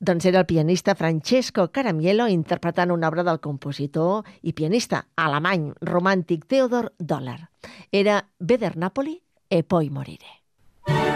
Doncs era el pianista Francesco Caramiello interpretant una obra del compositor i pianista alemany romàntic Theodor Dollar. Era Veder Napoli e poi morire.